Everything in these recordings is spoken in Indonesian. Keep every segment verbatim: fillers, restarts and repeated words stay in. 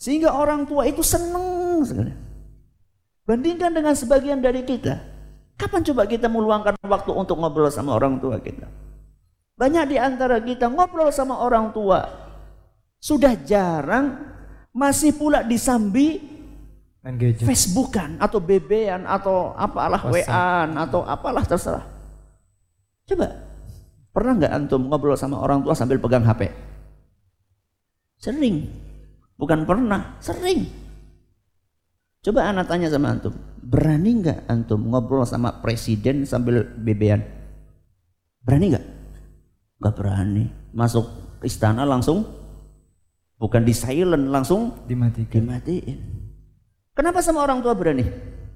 Sehingga orang tua itu senang sekali. Bandingkan dengan sebagian dari kita. Kapan coba kita meluangkan waktu untuk ngobrol sama orang tua kita? Banyak di antara kita ngobrol sama orang tua sudah jarang, masih pula disambi Facebookan atau B B-an atau apalah W A-an atau apalah terserah. Coba, pernah nggak antum ngobrol sama orang tua sambil pegang H P? Sering, bukan pernah, sering. Coba anak tanya sama antum, berani nggak antum ngobrol sama presiden sambil B B-an? Berani nggak? Nggak berani. Masuk istana langsung, bukan di silent, langsung dimatikan. dimatiin. Kenapa sama orang tua berani?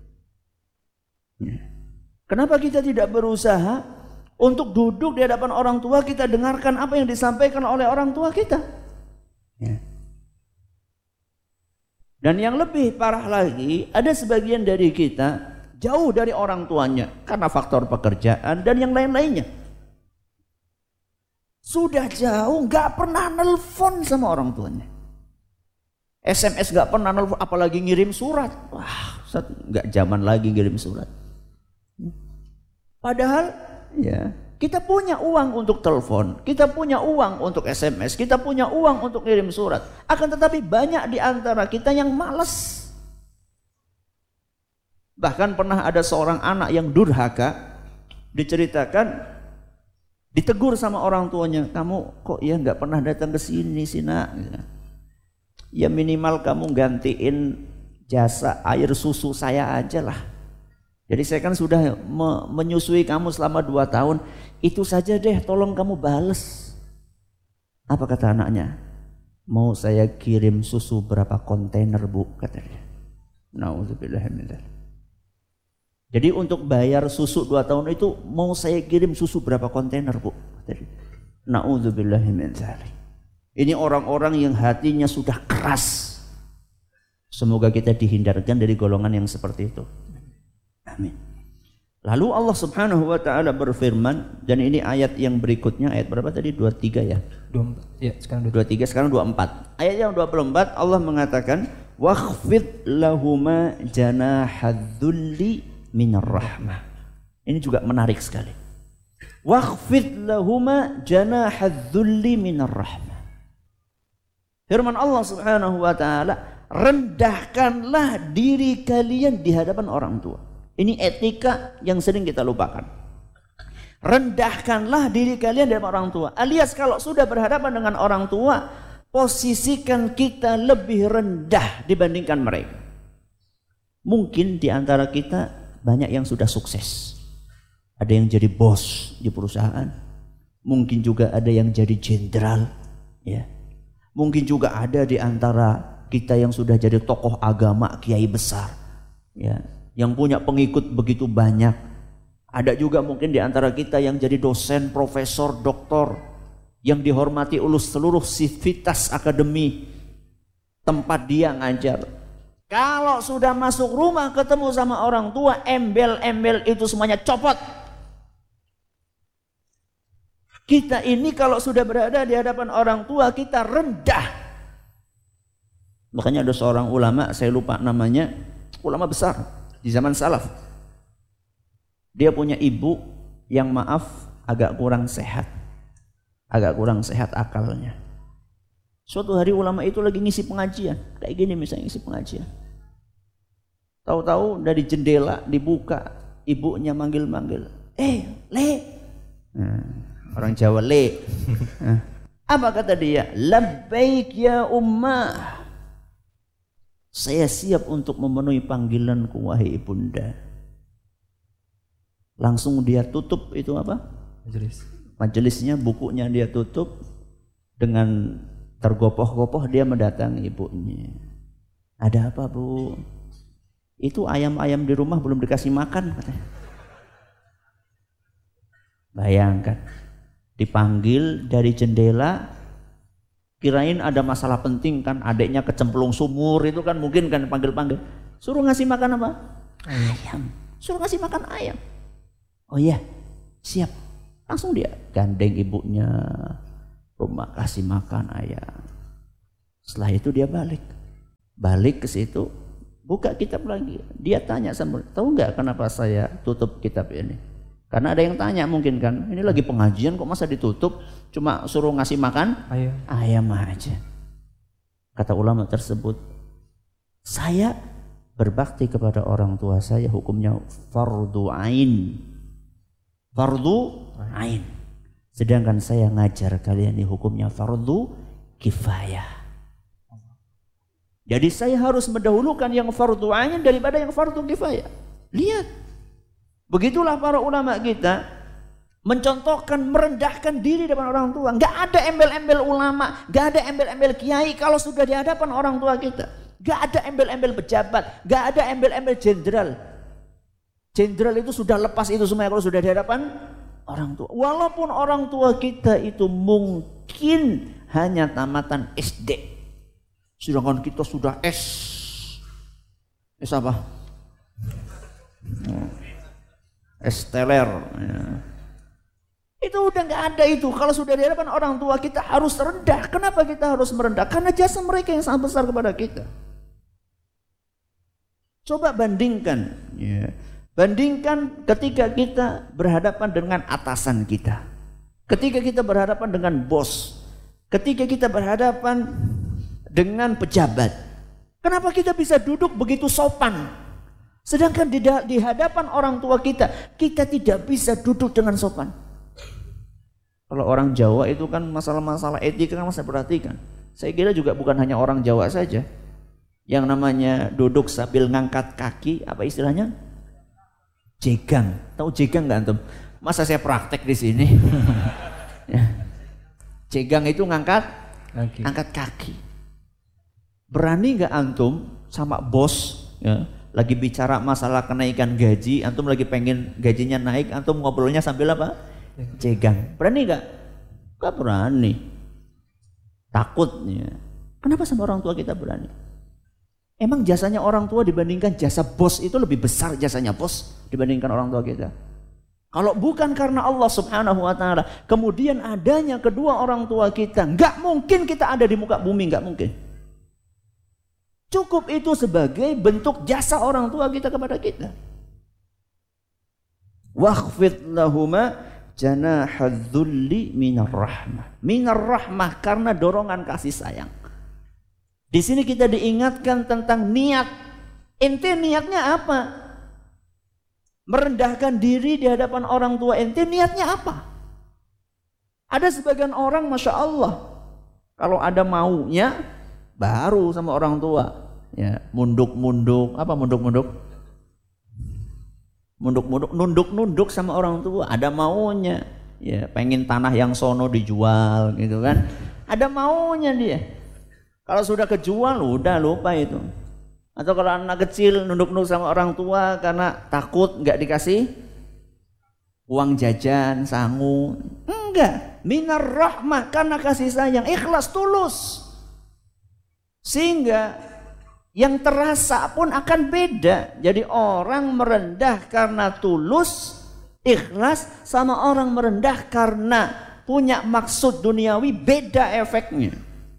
Kenapa kita tidak berusaha untuk duduk di hadapan orang tua, kita dengarkan apa yang disampaikan oleh orang tua kita? Ya. Dan yang lebih parah lagi, ada sebagian dari kita jauh dari orang tuanya karena faktor pekerjaan dan yang lain-lainnya. Sudah jauh, gak pernah nelpon sama orang tuanya. S M S gak pernah nelpon, apalagi ngirim surat. Wah, gak zaman lagi ngirim surat. Padahal ya, kita punya uang untuk telepon, kita punya uang untuk S M S, kita punya uang untuk kirim surat. Akan tetapi banyak di antara kita yang malas. Bahkan pernah ada seorang anak yang durhaka, diceritakan, ditegur sama orang tuanya, kamu kok ya nggak pernah datang ke sini sih nak? Ya minimal kamu gantiin jasa air susu saya aja lah. Jadi saya kan sudah me menyusui kamu selama dua tahun, itu saja deh tolong kamu bales. Apa kata anaknya? Mau saya kirim susu berapa kontainer bu, katanya. Nauzubillah min dzalik. Jadi untuk bayar susu dua tahun itu mau saya kirim susu berapa kontainer bu, katanya. Nauzubillah min dzalik. Ini orang-orang yang hatinya sudah keras. Semoga kita dihindarkan dari golongan yang seperti itu. Amin. Lalu Allah Subhanahu wa taala berfirman, dan ini ayat yang berikutnya, ayat berapa tadi? dua puluh tiga ya? dua puluh empat. Ya, sekarang dua puluh tiga, sekarang dua puluh empat. Ayat yang dua puluh empat Allah mengatakan, "Wakhfid lahuma janahadzulli minar rahmah." Ini juga menarik sekali. Wakhfid lahuma janahadzulli minar rahmah. Firman Allah Subhanahu wa taala, rendahkanlah diri kalian di hadapan orang tua. Ini etika yang sering kita lupakan. Rendahkanlah diri kalian dari orang tua. Alias kalau sudah berhadapan dengan orang tua, posisikan kita lebih rendah dibandingkan mereka. Mungkin di antara kita banyak yang sudah sukses. Ada yang jadi bos di perusahaan. Mungkin juga ada yang jadi jenderal. Ya. Mungkin juga ada di antara kita yang sudah jadi tokoh agama, kiai besar. Ya. Yang punya pengikut begitu banyak. Ada juga mungkin di antara kita yang jadi dosen, profesor, doktor, yang dihormati oleh seluruh sivitas akademi tempat dia ngajar. Kalau sudah masuk rumah ketemu sama orang tua, embel-embel itu semuanya copot. Kita ini kalau sudah berada di hadapan orang tua, kita rendah. Makanya ada seorang ulama, saya lupa namanya, ulama besar di zaman salaf. Dia punya ibu yang maaf agak kurang sehat. Agak kurang sehat akalnya. Suatu hari ulama itu lagi ngisi pengajian. Kayak gini misalnya ngisi pengajian. Tahu-tahu dari jendela dibuka, ibunya manggil-manggil. Eh, Le. Nah, orang Jawa Le. Nah, apa kata dia? Labbaik ya ummah. Saya siap untuk memenuhi panggilanku wahai ibunda. Langsung dia tutup itu apa? Majelis. Majelisnya, bukunya dia tutup. Dengan tergopoh-gopoh dia mendatangi ibunya. Ada apa bu? Itu ayam-ayam di rumah belum dikasih makan katanya. Bayangkan, dipanggil dari jendela. Kirain ada masalah penting kan, adiknya kecemplung sumur itu kan mungkin kan panggil-panggil. Suruh ngasih makan apa? Ayam. Suruh ngasih makan ayam. Oh iya, siap. Langsung dia gandeng ibunya, rumah kasih makan ayam. Setelah itu dia balik. Balik ke situ, buka kitab lagi. Dia tanya sama, tahu nggak kenapa saya tutup kitab ini? Karena ada yang tanya mungkin kan, ini lagi pengajian kok masa ditutup, cuma suruh ngasih makan ayam, ayam aja. Kata ulama tersebut, saya berbakti kepada orang tua saya hukumnya fardu ain. Fardu ain. Sedangkan saya ngajar kalian ini hukumnya fardu kifayah. Jadi saya harus mendahulukan yang fardu ain daripada yang fardu kifayah. Lihat. Begitulah para ulama kita mencontohkan merendahkan diri depan orang tua. Enggak ada embel-embel ulama, enggak ada embel-embel kiai kalau sudah di hadapan orang tua kita. Enggak ada embel-embel pejabat, enggak ada embel-embel jenderal. Jenderal itu sudah lepas itu semua kalau sudah di hadapan orang tua. Walaupun orang tua kita itu mungkin hanya tamatan S D. Sedangkan kita sudah S. S apa? Esteler. Ya. Itu udah nggak ada itu. Kalau sudah di hadapan orang tua kita harus rendah. Kenapa kita harus merendah? Karena jasa mereka yang sangat besar kepada kita. Coba bandingkan. Ya. Bandingkan ketika kita berhadapan dengan atasan kita. Ketika kita berhadapan dengan bos. Ketika kita berhadapan dengan pejabat. Kenapa kita bisa duduk begitu sopan? Sedangkan di, di hadapan orang tua kita, kita tidak bisa duduk dengan sopan. Kalau orang Jawa itu kan masalah-masalah etika kan masih perhatikan. Saya kira juga bukan hanya orang Jawa saja. Yang namanya duduk sambil ngangkat kaki, apa istilahnya? Jegang. Tahu jegang nggak antum? Masa saya praktek di sini? Jegang itu ngangkat, kaki. Angkat kaki. Berani nggak antum sama bos? Ya, lagi bicara masalah kenaikan gaji, antum lagi pengen gajinya naik, antum ngobrolnya sambil apa? Jegang. Berani gak? Gak berani. Takutnya. Kenapa sama orang tua kita berani? Emang jasanya orang tua dibandingkan jasa bos itu lebih besar jasanya bos dibandingkan orang tua kita? Kalau bukan karena Allah subhanahu wa ta'ala, kemudian adanya kedua orang tua kita, gak mungkin kita ada di muka bumi, gak mungkin. Cukup itu sebagai bentuk jasa orang tua kita kepada kita. Wakhfid lahuma janahadzulli minar rahmah. Minar rahmah karena dorongan kasih sayang. Di sini kita diingatkan tentang niat. Ente niatnya apa? Merendahkan diri di hadapan orang tua ente niatnya apa? Ada sebagian orang Masya Allah, kalau ada maunya baru sama orang tua, ya munduk-munduk, apa munduk-munduk? Munduk-munduk, nunduk-nunduk sama orang tua, ada maunya, ya pengen tanah yang sono dijual gitu kan, ada maunya dia. Kalau sudah kejual, udah lupa itu. Atau kalau anak kecil nunduk-nunduk sama orang tua karena takut nggak dikasih uang jajan, sangu, enggak, minar rahmah karena kasih sayang, ikhlas, tulus. Sehingga yang terasa pun akan beda. Jadi orang merendah karena tulus, ikhlas, sama orang merendah karena punya maksud duniawi, beda efeknya.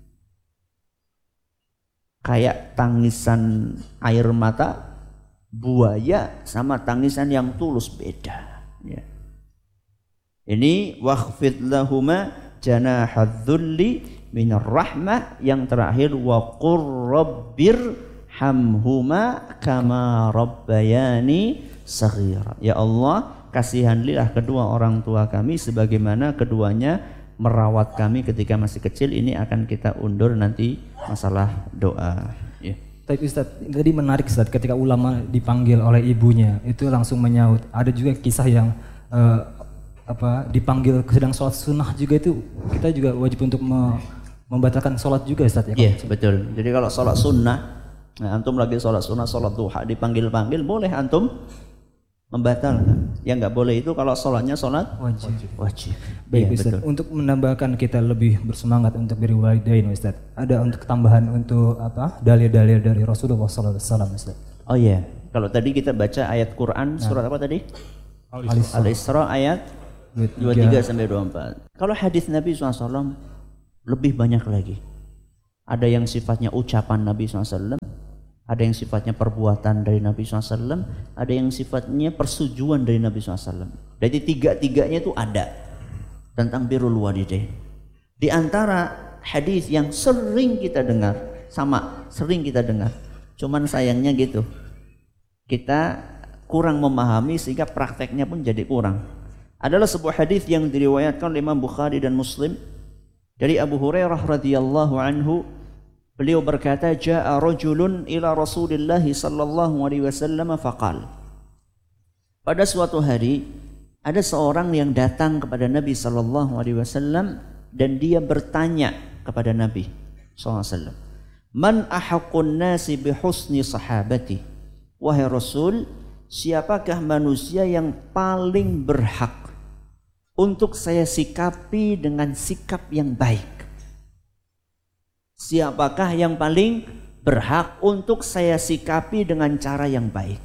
Kayak tangisan air mata buaya sama tangisan yang tulus beda. Ya. Ini wakhfid lahuma janahadzulli minar rahmah, yang terakhir wa qur rabbir hamhuma kama rabbayani saghira. Ya Allah, kasihanlilah kedua orang tua kami sebagaimana keduanya merawat kami ketika masih kecil. Ini akan kita undur nanti masalah doa. Ya. Tapi Ustaz, tadi menarik Ustaz, ketika ulama dipanggil oleh ibunya itu langsung menyaut. Ada juga kisah yang uh, apa dipanggil sedang sholat sunnah juga, itu kita juga wajib untuk me, membatalkan sholat juga Ustaz ya? Iya betul. Jadi kalau sholat sunnah, nah, antum lagi sholat sunnah, sholat duha dipanggil-panggil, boleh antum membatalkan. Yang nggak boleh itu kalau sholatnya sholat wajib. Wajib. Baik ya, Ustaz, betul. untuk menambahkan kita lebih bersemangat untuk beri walidain Ustaz, ada untuk tambahan untuk apa dalil-dalil dari Rasulullah shallallahu alaihi wasallam Ustaz? Oh iya, kalau tadi kita baca ayat Quran surat nah. apa tadi? Al-Isra ayat dua puluh tiga sampai dua puluh empat. Kalau hadis Nabi shallallahu alaihi wasallam lebih banyak lagi. ada yang sifatnya ucapan Nabi shallallahu alaihi wasallam, ada yang sifatnya perbuatan dari Nabi shallallahu alaihi wasallam, ada yang sifatnya persetujuan dari Nabi shallallahu alaihi wasallam. Jadi tiga-tiganya itu ada tentang birrul walidain. Di antara hadis yang sering kita dengar, sama sering kita dengar, cuman sayangnya gitu, kita kurang memahami sehingga prakteknya pun jadi kurang. Adalah sebuah hadis yang diriwayatkan oleh Imam Bukhari dan Muslim dari Abu Hurairah radhiyallahu anhu. Beliau berkata, "Ja'a rajulun ila Rasulillah sallallahu alaihi wasallam faqal." Pada suatu hari ada seorang yang datang kepada Nabi sallallahu alaihi wasallam dan dia bertanya kepada Nabi sallallahu alaihi wasallam, "Man ahaqqun nasi bi husni sahabati?" Wahai Rasul, siapakah manusia yang paling berhak untuk saya sikapi dengan sikap yang baik? Siapakah yang paling berhak untuk saya sikapi dengan cara yang baik?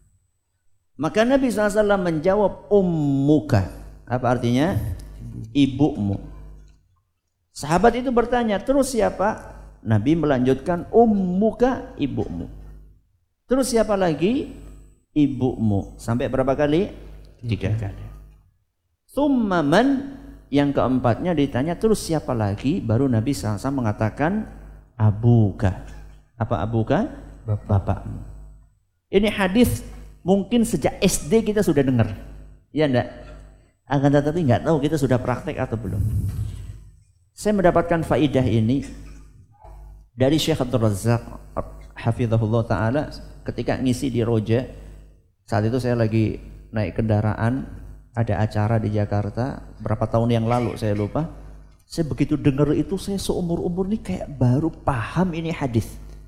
Maka Nabi shallallahu alaihi wasallam menjawab, ummuka. Apa artinya? Ibumu. Sahabat itu bertanya, terus siapa? Nabi melanjutkan, ummuka, ibumu. Terus siapa lagi? Ibumu. Sampai berapa kali? Tiga kali. Tsumma man. Yang keempatnya ditanya, terus siapa lagi? Baru Nabi shallallahu alaihi wasallam mengatakan, abuka. Apa abuka? Bapakmu. Ini hadis mungkin sejak S D kita sudah dengar, ya enggak? Akan tetapi enggak tahu kita sudah praktek atau belum. Saya mendapatkan faidah ini dari Syekh Abdul Razak hafizahullah ta'ala ketika ngisi di Roja. Saat itu saya lagi naik kendaraan, ada acara di Jakarta berapa tahun yang lalu saya lupa. Saya begitu dengar itu, saya seumur-umur ini kayak baru paham ini hadis.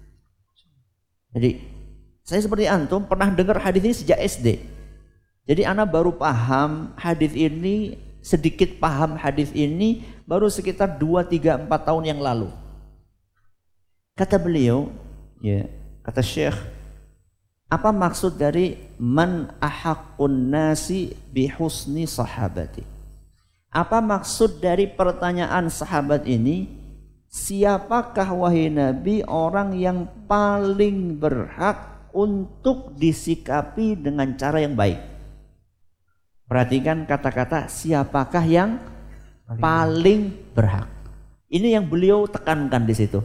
Jadi saya seperti antum pernah dengar hadis ini sejak S D. Jadi anak baru paham hadis ini, sedikit paham hadis ini baru sekitar dua, tiga, empat tahun yang lalu. Kata beliau, ya, kata Syekh, apa maksud dari man ahaqqun nasi bihusni sahabati? Apa maksud dari pertanyaan sahabat ini? Siapakah wahai Nabi orang yang paling berhak untuk disikapi dengan cara yang baik? Perhatikan kata-kata siapakah yang paling, paling berhak. Ini yang beliau tekankan di situ.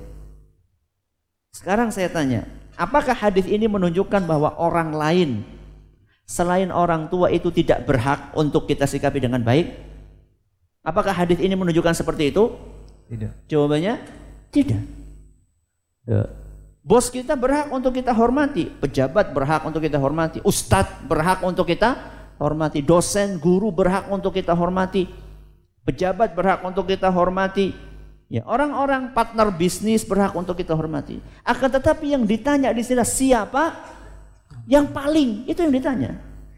Sekarang saya tanya, apakah hadis ini menunjukkan bahwa orang lain selain orang tua itu tidak berhak untuk kita sikapi dengan baik? Apakah hadis ini menunjukkan seperti itu? Tidak. Jawabannya tidak. Ya. Bos kita berhak untuk kita hormati, pejabat berhak untuk kita hormati, ustadz berhak untuk kita hormati, dosen, guru berhak untuk kita hormati, pejabat berhak untuk kita hormati. Ya, orang-orang partner bisnis berhak untuk kita hormati. Akan tetapi yang ditanya di sini siapa yang paling, itu yang ditanya.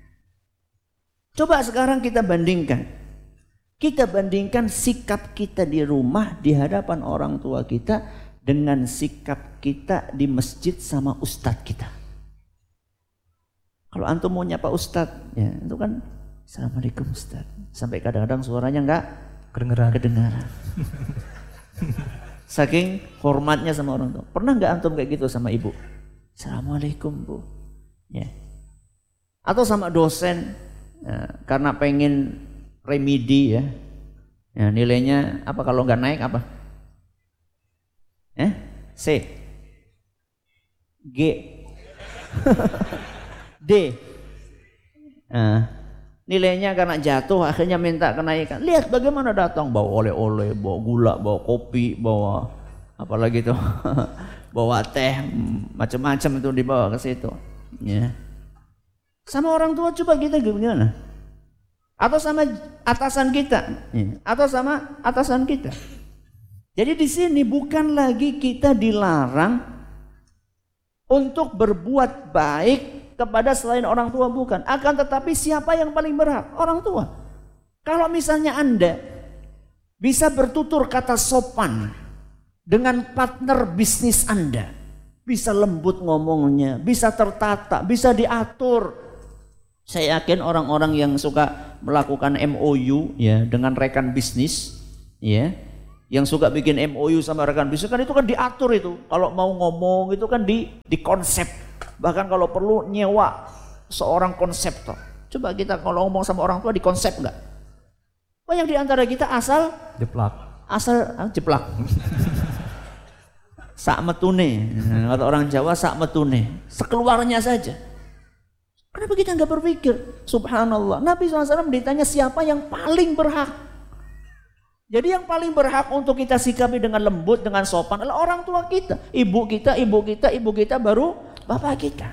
Coba sekarang kita bandingkan. Kita bandingkan sikap kita di rumah di hadapan orang tua kita dengan sikap kita di masjid sama ustadz kita. Kalau antum mau nyapa ustadz, ya itu kan assalamualaikum ustadz. Sampai kadang-kadang suaranya enggak kedengaran. kedengaran. Saking hormatnya sama orang tua. Pernah nggak antum kayak gitu sama ibu? Assalamualaikum bu. Ya. Atau sama dosen, ya, karena pengen remedi ya. Ya, nilainya apa kalau nggak naik apa? Eh? C. G. D. Nah, nilainya karena jatuh akhirnya minta kenaikan. Lihat bagaimana datang bawa oleh-oleh, bawa gula, bawa kopi, bawa apalagi tuh bawa teh, macam-macam itu dibawa ke situ. Ya. Sama orang tua coba kita gimana? Atau sama atasan kita, ya. Atau sama atasan kita. Jadi di sini bukan lagi kita dilarang untuk berbuat baik kepada selain orang tua, bukan. Akan tetapi siapa yang paling berhak? Orang tua. Kalau misalnya Anda bisa bertutur kata sopan dengan partner bisnis Anda, bisa lembut ngomongnya, bisa tertata, bisa diatur. Saya yakin orang-orang yang suka melakukan M O U ya dengan rekan bisnis, ya, Yang suka bikin M O U sama rekan bisnis kan itu kan diatur itu. Kalau mau ngomong itu kan di di konsep. Bahkan kalau perlu nyewa seorang konseptor. Coba kita kalau ngomong sama orang tua di konsep enggak? Banyak di antara kita asal jeplak. Asal ah, jeplak. Sak metune. Kata orang Jawa sak metune. Sekeluarnya saja. Kenapa kita enggak berpikir? Subhanallah. Nabi shallallahu alaihi wasallam ditanya siapa yang paling berhak. Jadi yang paling berhak untuk kita sikapi dengan lembut, dengan sopan adalah orang tua kita. Ibu kita, ibu kita, ibu kita baru bapak kita.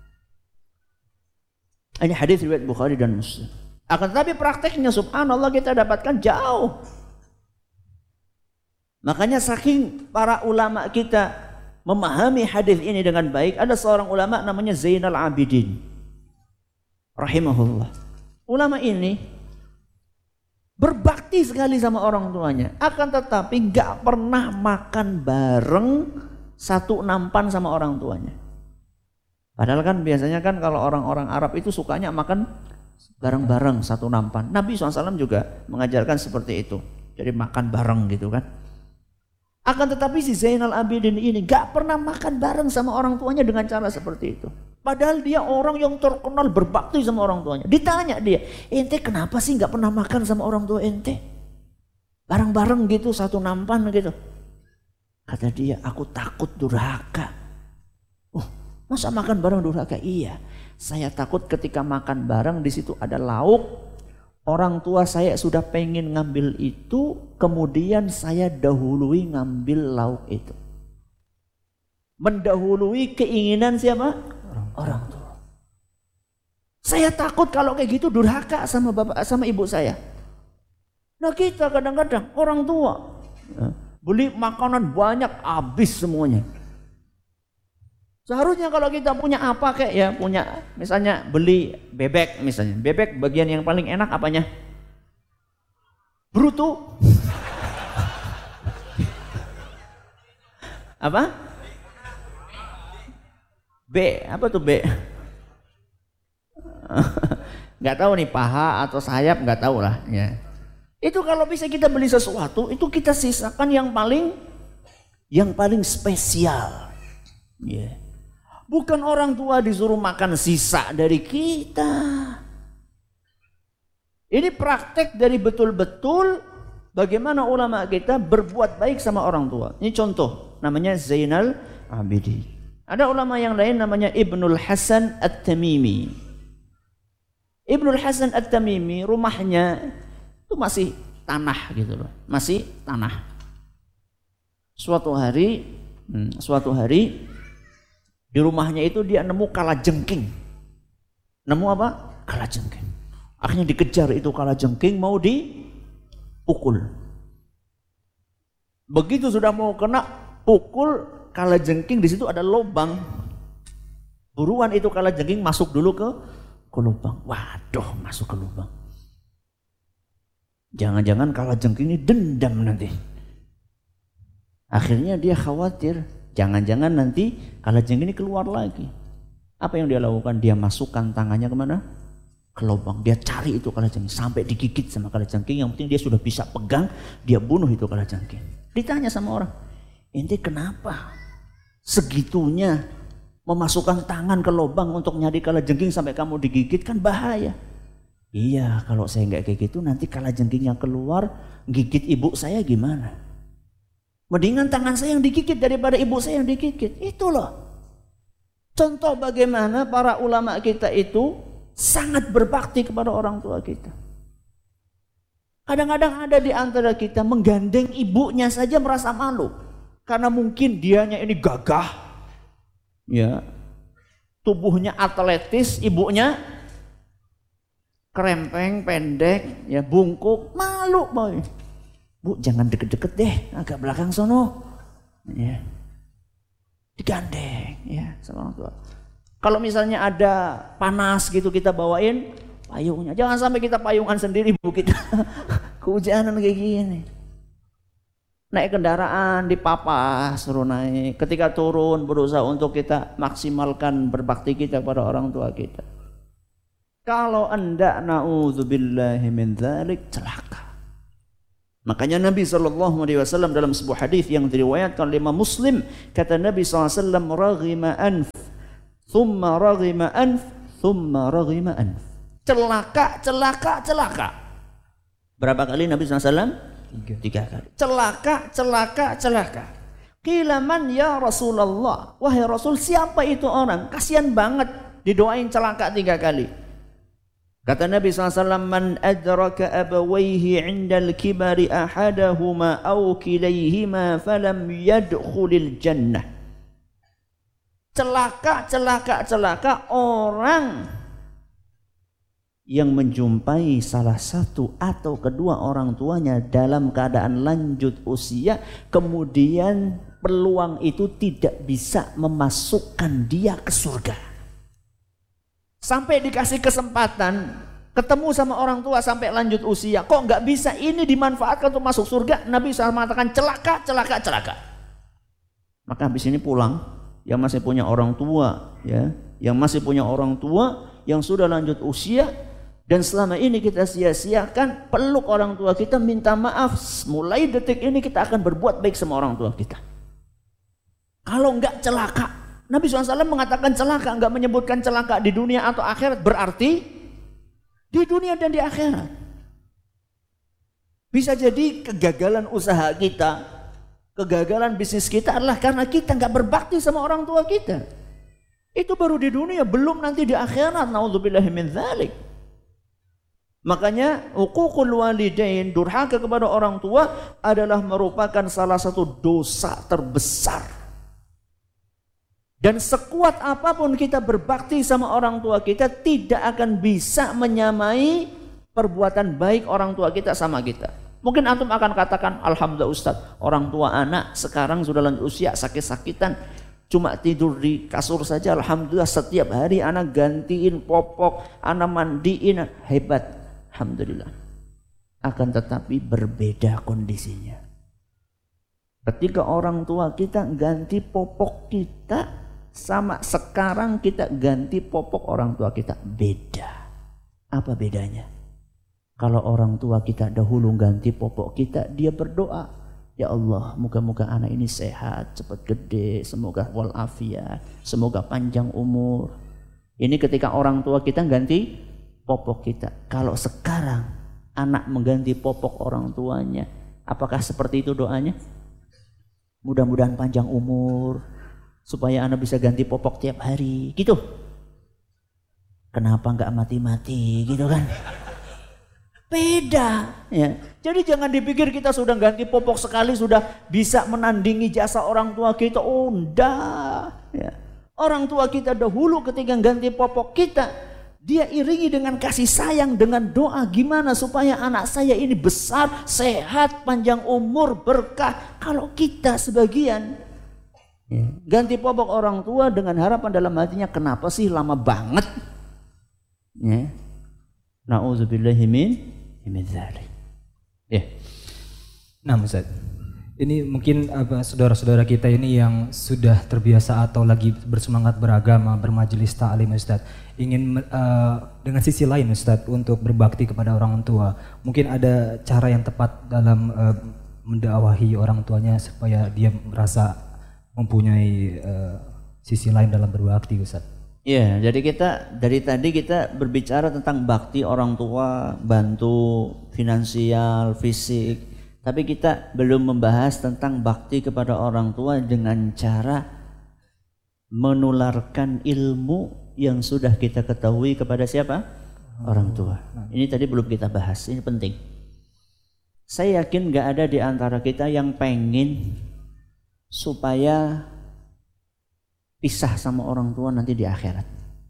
Ini hadis riwayat Bukhari dan Muslim. Akan tetapi prakteknya subhanallah kita dapatkan jauh. Makanya saking para ulama kita memahami hadis ini dengan baik, ada seorang ulama namanya Zainal Abidin rahimahullah. Ulama ini berbakti sekali sama orang tuanya, akan tetapi gak pernah makan bareng satu nampan sama orang tuanya. Padahal kan biasanya kan kalau orang-orang Arab itu sukanya makan bareng-bareng satu nampan. Nabi shallallahu alaihi wasallam juga mengajarkan seperti itu. Jadi makan bareng gitu kan. Akan tetapi si Zainal Abidin ini gak pernah makan bareng sama orang tuanya dengan cara seperti itu. Padahal dia orang yang terkenal berbakti sama orang tuanya. Ditanya dia, ente kenapa sih gak pernah makan sama orang tua ente? Bareng-bareng gitu satu nampan gitu. Kata dia, aku takut durhaka. Oh, masa makan bareng durhaka? Iya, saya takut ketika makan bareng di situ ada lauk. Orang tua saya sudah pengen ngambil itu, kemudian saya dahului ngambil lauk itu. Mendahului keinginan siapa? Orang, Orang tua. Saya takut kalau kayak gitu durhaka sama bapak sama ibu saya. Nah kita kadang-kadang orang tua beli makanan banyak habis semuanya. Seharusnya kalau kita punya apa kayak ya punya misalnya beli bebek misalnya. Bebek bagian yang paling enak apanya? Bruto. Apa? B, apa tuh B? Nggak tahu nih paha atau sayap nggak tahu lah ya. Itu kalau bisa kita beli sesuatu itu kita sisakan yang paling yang paling spesial. Ya. Yeah. Bukan orang tua disuruh makan sisa dari kita. Ini praktek dari betul-betul bagaimana ulama kita berbuat baik sama orang tua. Ini contoh namanya Zainal Abidin. Ada ulama yang lain namanya Ibnul Hasan At-Tamimi. Ibnul Hasan At-Tamimi rumahnya itu masih tanah gitu loh, masih tanah. Suatu hari, hmm, suatu hari di rumahnya itu dia nemu kalajengking. Nemu apa? Kalajengking. Akhirnya dikejar itu kalajengking mau dipukul. Begitu sudah mau kena pukul kalajengking di situ ada lubang. Buruan itu kalajengking masuk dulu ke ke lubang. Waduh, masuk ke lubang. Jangan-jangan kalajengking ini dendam nanti. Akhirnya dia khawatir, jangan-jangan nanti kalajengking ini keluar lagi. Apa yang dia lakukan? Dia masukkan tangannya kemana? Ke lubang. Dia cari itu kalajengking sampai digigit sama kalajengking. Yang penting dia sudah bisa pegang, dia bunuh itu kalajengking. Ditanya sama orang, ente kenapa segitunya memasukkan tangan ke lubang untuk nyari kalajengking sampai kamu digigit? Kan bahaya. Iya, kalau saya nggak kayak gitu nanti kalajengking yang keluar gigit ibu saya gimana? Mendingan tangan saya yang digigit daripada ibu saya yang digigit. Itu loh contoh bagaimana para ulama kita itu sangat berbakti kepada orang tua kita. Kadang-kadang ada di antara kita menggandeng ibunya saja merasa malu. Karena mungkin dianya ini gagah, ya, tubuhnya atletis, ibunya kerempeng, pendek, ya, bungkuk, malu boy. Bu, jangan deket-deket deh, agak belakang sono, ya, digandeng, ya, sama orang tua. Kalau misalnya ada panas gitu kita bawain payungnya, jangan sampai kita payungan sendiri bu kita, kehujanan kayak gini. Naik kendaraan dipapa suruh naik, ketika turun berusaha untuk kita maksimalkan berbakti kita kepada orang tua kita. Kalau anda na'udzubillahi min dzalik celaka. Makanya Nabi sallallahu alaihi wasallam dalam sebuah hadis yang diriwayatkan oleh Imam Muslim, kata Nabi sallallahu alaihi wasallam, raghima anf, thumma raghima anf, thumma raghima anf. Celaka, celaka, celaka. Berapa kali Nabi sallallahu alaihi wasallam? Tiga. Tiga kali. Celaka, celaka, celaka. Qila man ya Rasulullah? Wahai Rasul, siapa itu orang? Kasihan banget didoain celaka tiga kali. Kata Nabi sallallahu alaihi wasallam, man adraka abawaihi indal kibari ahadahuma aw kilayhima falam yadkhulil jannah. Celaka, celaka, celaka orang yang menjumpai salah satu atau kedua orang tuanya dalam keadaan lanjut usia, kemudian peluang itu tidak bisa memasukkan dia ke surga. Sampai dikasih kesempatan ketemu sama orang tua sampai lanjut usia, kok nggak bisa ini dimanfaatkan untuk masuk surga? Nabi shallallahu alaihi wasallam mengatakan celaka, celaka, celaka. Maka habis ini pulang, yang masih punya orang tua, ya, yang masih punya orang tua yang sudah lanjut usia dan selama ini kita sia-siakan, peluk orang tua kita, minta maaf. Mulai detik ini kita akan berbuat baik sama orang tua kita. Kalau nggak celaka. Nabi shallallahu alaihi wasallam mengatakan celaka, enggak menyebutkan celaka di dunia atau akhirat, berarti di dunia dan di akhirat. Bisa jadi kegagalan usaha kita, kegagalan bisnis kita adalah karena kita enggak berbakti sama orang tua kita. Itu baru di dunia, belum nanti di akhirat. Naudzubillahi min dzalik. Makanya uququl walidain, durhaka kepada orang tua adalah merupakan salah satu dosa terbesar. Dan sekuat apapun kita berbakti sama orang tua kita, tidak akan bisa menyamai perbuatan baik orang tua kita sama kita. Mungkin antum akan katakan, alhamdulillah Ustaz, orang tua anak sekarang sudah lanjut usia, sakit-sakitan, cuma tidur di kasur saja. Alhamdulillah setiap hari anak gantiin popok, anak mandiin, hebat. Alhamdulillah. Akan tetapi berbeda kondisinya. Ketika orang tua kita ganti popok kita, sama sekarang kita ganti popok orang tua kita, beda. Apa bedanya? Kalau orang tua kita dahulu ganti popok kita, dia berdoa, ya Allah, moga-moga anak ini sehat, cepat gede, semoga walafiat, semoga panjang umur. Ini ketika orang tua kita ganti popok kita. Kalau sekarang anak mengganti popok orang tuanya, apakah seperti itu doanya? Mudah-mudahan panjang umur, supaya anak bisa ganti popok tiap hari, gitu. Kenapa nggak mati-mati, gitu kan? Beda, ya. Jadi jangan dipikir kita sudah ganti popok sekali sudah bisa menandingi jasa orang tua kita. Oh, enggak. Ya. Orang tua kita dahulu ketika ganti popok kita, dia iringi dengan kasih sayang, dengan doa, gimana supaya anak saya ini besar, sehat, panjang umur, berkah. Kalau kita sebagian ganti popok orang tua dengan harapan dalam hatinya, kenapa sih lama banget? Ya. Nauzubillahi min dzalik. Ya. Nah, Ustaz. Ini mungkin apa saudara-saudara kita ini yang sudah terbiasa atau lagi bersemangat beragama, bermajelis ta'lim, Ustaz, ingin uh, dengan sisi lain, Ustaz, untuk berbakti kepada orang tua. Mungkin ada cara yang tepat dalam uh, mendakwahi orang tuanya supaya dia merasa mempunyai uh, sisi lain dalam berbakti, Ustaz. Iya, jadi kita dari tadi kita berbicara tentang bakti orang tua, bantu finansial, fisik, tapi kita belum membahas tentang bakti kepada orang tua dengan cara menularkan ilmu yang sudah kita ketahui kepada siapa? Orang tua. Ini tadi belum kita bahas, ini penting. Saya yakin gak ada di antara kita yang pengen supaya pisah sama orang tua nanti di akhirat.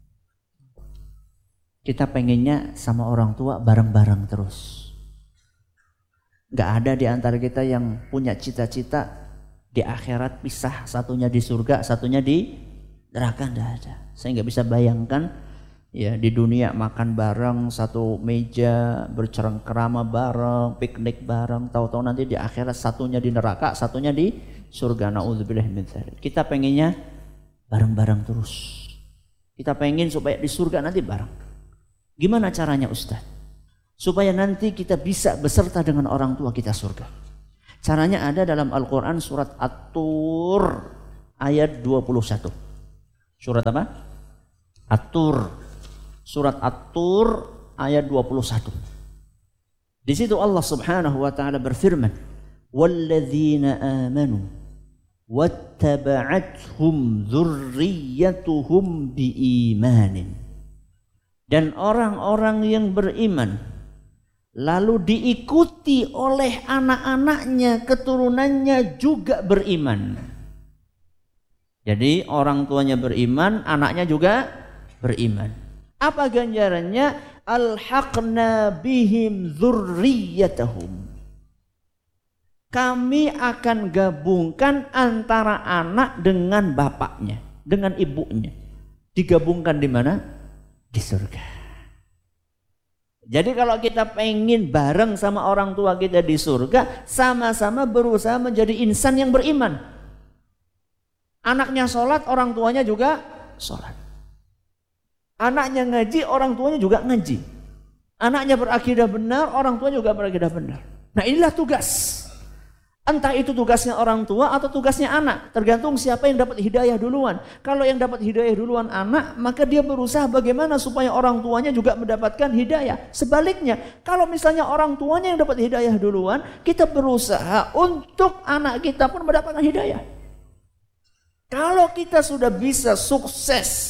Kita pengennya sama orang tua bareng-bareng terus. Gak ada di antara kita yang punya cita-cita di akhirat pisah, satunya di surga, satunya di neraka. Gak ada. Saya gak bisa bayangkan ya di dunia makan bareng satu meja, bercengkrama bareng, piknik bareng, tahu-tahu nanti di akhirat satunya di neraka, satunya di surga. Naudzubillah min dzalik. Kita pengennya bareng-bareng terus. Kita pengen supaya di surga nanti bareng. Gimana caranya, Ustaz? supaya nanti kita bisa beserta dengan orang tua kita surga. Caranya ada dalam Al-Quran surat At-Tur ayat dua puluh satu. Surat apa? At-Tur. Surat At-Tur ayat dua puluh satu. Di situ Allah Subhanahu wa taala berfirman, "Walladzina amanu wattaba'athum dzurriyyatuhum biimanin." Dan orang-orang yang beriman lalu diikuti oleh anak-anaknya, keturunannya juga beriman. Jadi orang tuanya beriman, anaknya juga beriman. Apa ganjarannya? Alhaqna bihim dzurriyyatahum. Kami akan gabungkan antara anak dengan bapaknya, dengan ibunya. Digabungkan di mana? Di surga. Jadi kalau kita pengen bareng sama orang tua kita di surga, sama-sama berusaha menjadi insan yang beriman. Anaknya sholat, orang tuanya juga sholat. Anaknya ngaji, orang tuanya juga ngaji. Anaknya berakidah benar, orang tua juga berakidah benar. Nah inilah tugas. Entah itu tugasnya orang tua atau tugasnya anak. Tergantung siapa yang dapat hidayah duluan. Kalau yang dapat hidayah duluan anak, maka dia berusaha bagaimana supaya orang tuanya juga mendapatkan hidayah. Sebaliknya, kalau misalnya orang tuanya yang dapat hidayah duluan, kita berusaha untuk anak kita pun mendapatkan hidayah. Kalau kita sudah bisa sukses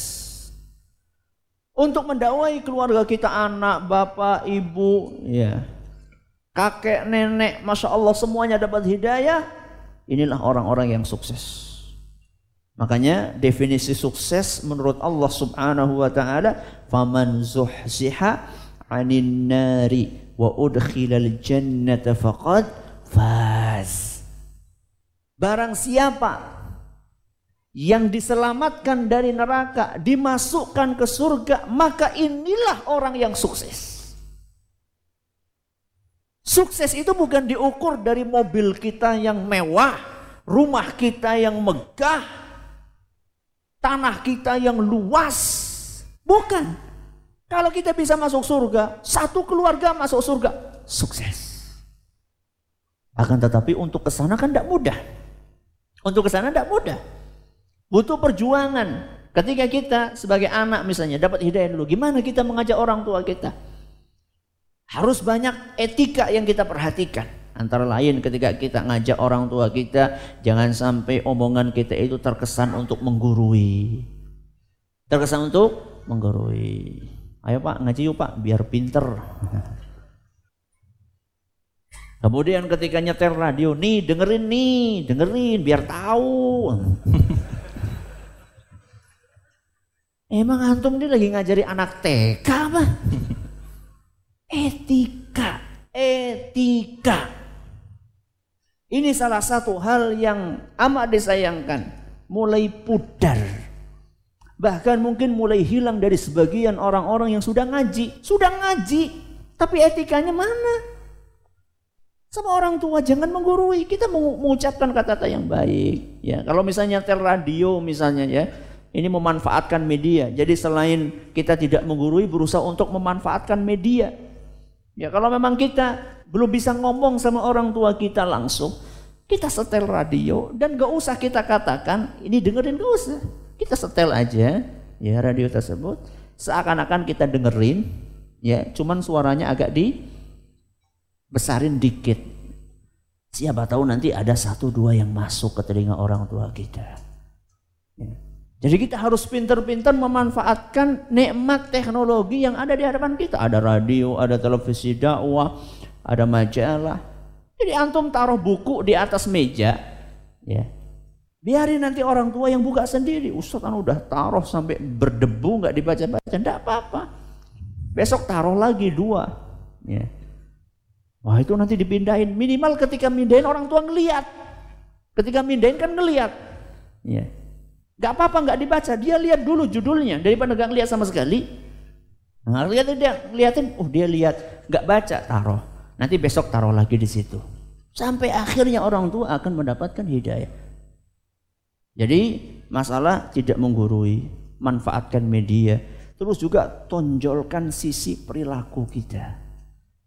untuk mendakwai keluarga kita, anak, bapak, ibu, ya, kakek, nenek, masya Allah semuanya dapat hidayah. Inilah orang-orang yang sukses. Makanya definisi sukses menurut Allah Subhanahu wa taala, faman zuhziha 'anil nari wa udkhilal jannata faqad faz. Barang siapa yang diselamatkan dari neraka, dimasukkan ke surga, maka inilah orang yang sukses. Sukses itu bukan diukur dari mobil kita yang mewah, rumah kita yang megah, tanah kita yang luas. Bukan. Kalau kita bisa masuk surga, satu keluarga masuk surga, sukses. Akan tetapi untuk ke sana kan tidak mudah. Untuk ke sana tidak mudah. Butuh perjuangan. Ketika kita sebagai anak misalnya dapat hidayah dulu, gimana kita mengajak orang tua kita? Harus banyak etika yang kita perhatikan. Antara lain ketika kita ngajak orang tua kita, jangan sampai omongan kita itu terkesan untuk menggurui. Terkesan untuk menggurui. Ayo Pak, ngaji yuk Pak, biar pinter. Kemudian ketika nyetel radio, nih dengerin nih, dengerin biar tahu. Emang antum ini lagi ngajari anak T K apa? Etika, etika. Ini salah satu hal yang amat disayangkan, mulai pudar. Bahkan mungkin mulai hilang dari sebagian orang-orang yang sudah ngaji. Sudah ngaji, tapi etikanya mana? Sama orang tua jangan menggurui. Kita mengucapkan kata-kata yang baik. Ya, kalau misalnya tel radio misalnya ya, ini memanfaatkan media. Jadi selain kita tidak menggurui, berusaha untuk memanfaatkan media. Ya kalau memang kita belum bisa ngomong sama orang tua kita langsung, kita setel radio dan gak usah kita katakan ini dengerin, gak usah. Kita setel aja ya radio tersebut, seakan-akan kita dengerin, ya cuman suaranya agak dibesarin dikit. Siapa tahu nanti ada satu dua yang masuk ke telinga orang tua kita. Ya. Jadi kita harus pintar-pintar memanfaatkan nikmat teknologi yang ada di hadapan kita. Ada radio, ada televisi dakwah, ada majalah. Jadi antum taruh buku di atas meja, ya. Biarin nanti orang tua yang buka sendiri. Ustaz kan udah taruh sampai berdebu nggak dibaca-baca, enggak apa-apa. Besok taruh lagi dua, ya. Wah itu nanti dipindahin. Minimal ketika mindahin orang tua ngelihat. Ketika mindahin kan ngelihat, ya. Gak apa-apa gak dibaca, dia lihat dulu judulnya daripada gak lihat sama sekali. Nah, lihatin dia, lihatin, oh dia lihat, gak baca, taruh. Nanti besok taruh lagi di situ. Sampai akhirnya orang tua akan mendapatkan hidayah. Jadi masalah tidak menggurui, manfaatkan media, terus juga tonjolkan sisi perilaku kita.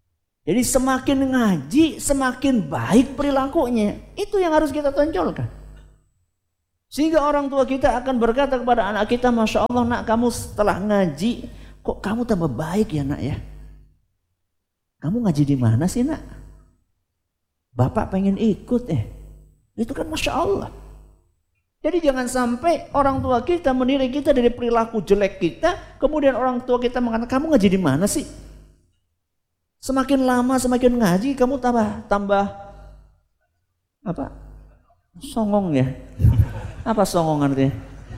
Jadi semakin ngaji, semakin baik perilakunya. Itu yang harus kita tonjolkan. Sehingga orang tua kita akan berkata kepada anak kita, Masya Allah nak, kamu setelah ngaji, kok kamu tambah baik ya nak ya. Kamu ngaji di mana sih nak? Bapak pengen ikut eh. Itu kan Masya Allah. Jadi jangan sampai orang tua kita menilai kita dari perilaku jelek kita, kemudian orang tua kita mengatakan, kamu ngaji di mana sih? Semakin lama semakin ngaji, kamu tambah tambah apa? Songong ya? Apa songong artinya?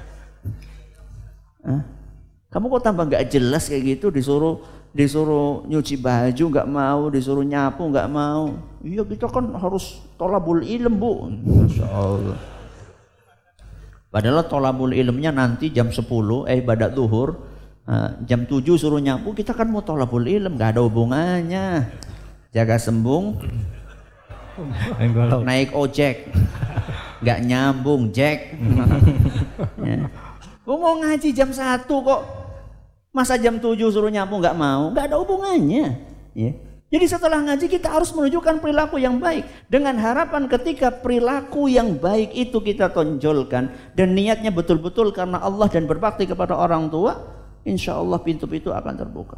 Hah? Kamu kok tambah nggak jelas kayak gitu, disuruh disuruh nyuci baju nggak mau, disuruh nyapu nggak mau. Iya kita kan harus tolabul ilm bu. Masya Allah. Padahal tolabul ilmnya nanti jam sepuluh, eh ibadat zuhur, uh, jam tujuh suruh nyapu, kita kan mau tolabul ilm, nggak ada hubungannya. Jaga sembung, naik ojek, nggak nyambung Jack. Ya. Gue mau ngaji jam satu kok, masa jam tujuh suruh nyapu nggak mau, nggak ada hubungannya. Ya. Jadi setelah ngaji kita harus menunjukkan perilaku yang baik dengan harapan ketika perilaku yang baik itu kita tonjolkan dan niatnya betul-betul karena Allah dan berbakti kepada orang tua, insya Allah pintu-pintu akan terbuka.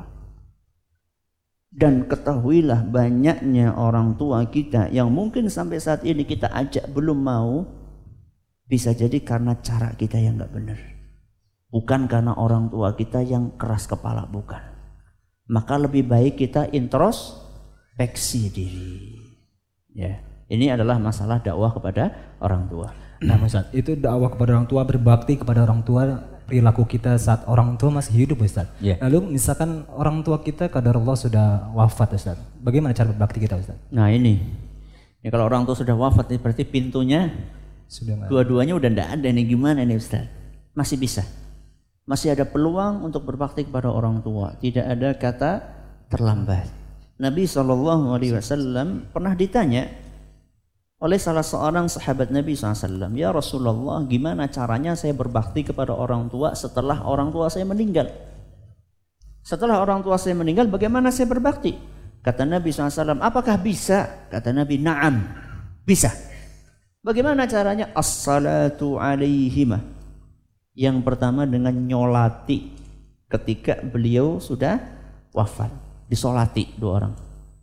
Dan ketahuilah banyaknya orang tua kita yang mungkin sampai saat ini kita ajak belum mau, bisa jadi karena cara kita yang nggak benar, bukan karena orang tua kita yang keras kepala, bukan. Maka lebih baik kita introspeksi diri. Ya, ini adalah masalah dakwah kepada orang tua. Nah, Ustaz, itu dakwah kepada orang tua, berbakti kepada orang tua, perilaku kita saat orang tua masih hidup, Ustaz. Yeah. Lalu misalkan orang tua kita qadarullah sudah wafat, Ustaz. Bagaimana cara berbakti kita, Ustaz? Nah, ini. Ya, kalau orang tua sudah wafat, berarti pintunya sudah dua-duanya udah enggak ada nih, gimana nih, Ustaz? Masih bisa. Masih ada peluang untuk berbakti kepada orang tua. Tidak ada kata terlambat. Nabi shallallahu alaihi wasallam pernah ditanya oleh salah seorang sahabat Nabi shallallahu alaihi wasallam, ya Rasulullah, gimana caranya saya berbakti kepada orang tua setelah orang tua saya meninggal? Setelah orang tua saya meninggal, bagaimana saya berbakti? Kata Nabi shallallahu alaihi wasallam, apakah bisa? Kata Nabi, na'am, bisa. Bagaimana caranya? As-salatu alaihimah. Yang pertama dengan nyolati ketika beliau sudah wafat, disolati dua orang.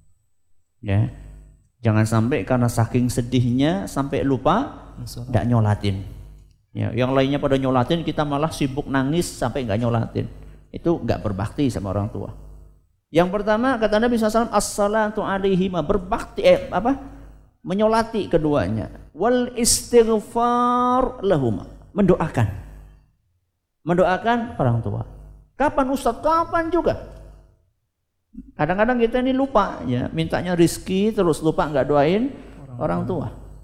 Ya, jangan sampai karena saking sedihnya sampai lupa tidak nyolatin. Ya, yang lainnya pada nyolatin, kita malah sibuk nangis sampai nggak nyolatin. Itu nggak berbakti sama orang tua. Yang pertama kata Nabi shallallahu alaihi wasallam, as-salatu alaihima, berbakti eh, apa? Menyolati keduanya. Wal istighfar lahuma, mendoakan. Mendoakan orang tua. Kapan Ustaz? Kapan juga. Kadang-kadang kita ini lupa ya, mintanya rizki terus lupa nggak doain orang, orang tua.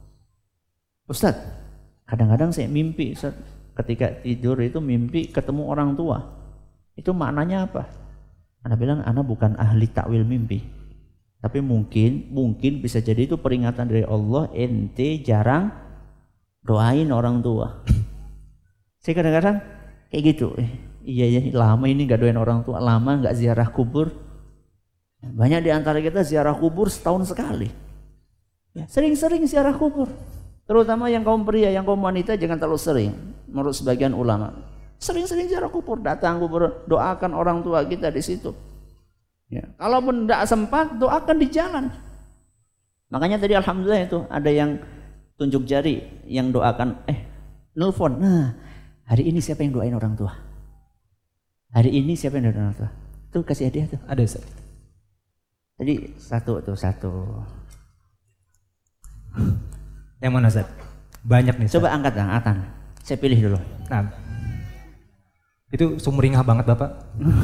Ustaz, kadang-kadang saya mimpi, Ustaz, ketika tidur itu mimpi ketemu orang tua. Itu maknanya apa? Ana bilang, ana bukan ahli takwil mimpi. Tapi mungkin mungkin bisa jadi itu peringatan dari Allah, ente jarang doain orang tua. Saya kadang-kadang kayak gitu, eh, iya ya lama ini nggak doain orang tua, lama nggak ziarah kubur. Banyak di antara kita ziarah kubur setahun sekali. Ya, sering-sering ziarah kubur, terutama yang kaum pria, yang kaum wanita jangan terlalu sering. Menurut sebagian ulama, sering-sering ziarah kubur, datang kubur, doakan orang tua kita di situ. Ya, kalaupun tidak sempat, doakan di jalan. Makanya tadi alhamdulillah itu ada yang tunjuk jari, yang doakan, eh nelfon. Nah, hari ini siapa yang doain orang tua? Hari ini siapa yang doain orang tua? Tuh kasih hadiah tuh. Ada Ustaz. Tadi satu tuh satu. Yang mana Ustaz? Banyak nih Ustaz. Coba angkat angkatan. Saya pilih dulu. Nah, itu sumringah banget Bapak.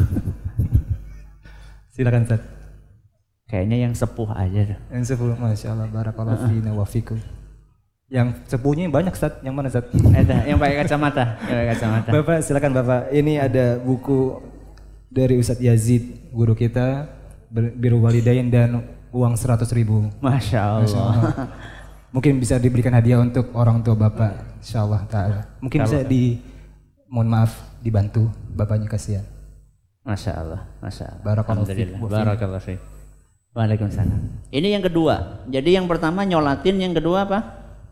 Silakan Ustaz. Kayaknya yang sepuh aja tuh. Yang sepuh, masya Allah, barakallahu fina wa fikum. Yang sepuhnya banyak Ustaz, yang mana Ustaz? Ada, yang pakai kacamata. Yang pakai kacamata. Bapak silakan Bapak. Ini ada buku dari Ustaz Yazid, guru kita, Biru Walidain, dan uang seratus ribu. Masya Allah. Masya Allah. Mungkin bisa diberikan hadiah untuk orang tua Bapak, insya Allah ta'ala. Mungkin bisa di, mohon maaf, dibantu Bapaknya, kasihan. Masya Allah, Masya Allah. Barakallahu fiik. Barakallahu fiik. Waalaikumsalam. Ini yang kedua. Jadi yang pertama nyolatin, yang kedua apa?